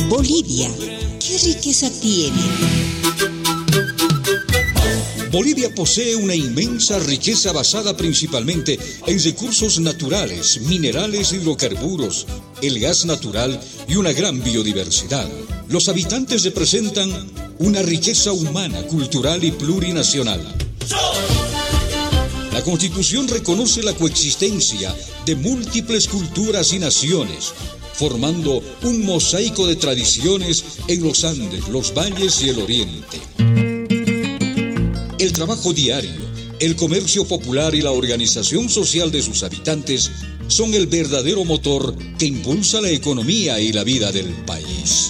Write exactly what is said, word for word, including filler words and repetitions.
Bolivia, ¿qué riqueza tiene? Bolivia posee una inmensa riqueza basada principalmente en recursos naturales, minerales, hidrocarburos, el gas natural y una gran biodiversidad. Los habitantes representan una riqueza humana, cultural y plurinacional. La Constitución reconoce la coexistencia de múltiples culturas y naciones, formando un mosaico de tradiciones en los Andes, los valles y el oriente. El trabajo diario, el comercio popular y la organización social de sus habitantes son el verdadero motor que impulsa la economía y la vida del país.